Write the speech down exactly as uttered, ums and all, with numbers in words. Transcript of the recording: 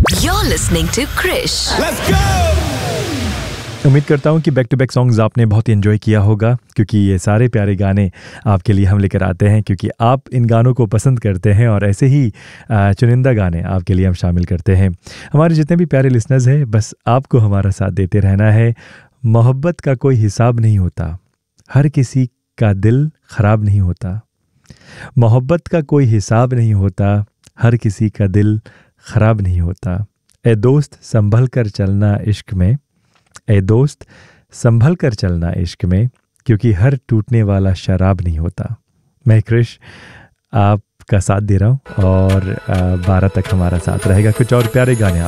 You're listening to Krish. Let's go! उम्मीद करता हूँ कि बैक टू बैक सॉन्ग्स आपने बहुत एंजॉय किया होगा, क्योंकि ये सारे प्यारे गाने आपके लिए हम लेकर आते हैं, क्योंकि आप इन गानों को पसंद करते हैं और ऐसे ही चुनिंदा गाने आपके लिए हम शामिल करते हैं। हमारे जितने भी प्यारे लिसनर्स हैं, बस आपको हमारा साथ देते रहना है। मोहब्बत का कोई हिसाब नहीं होता, हर किसी का दिल ख़राब नहीं होता। मोहब्बत का कोई हिसाब नहीं होता, हर किसी का दिल ख़राब नहीं होता। ए दोस्त संभल कर चलना इश्क में, ए दोस्त संभल कर चलना इश्क में, क्योंकि हर टूटने वाला शराब नहीं होता। मैं क्रिश आपका साथ दे रहा हूँ और बारह तक हमारा साथ रहेगा। कुछ और प्यारे गाने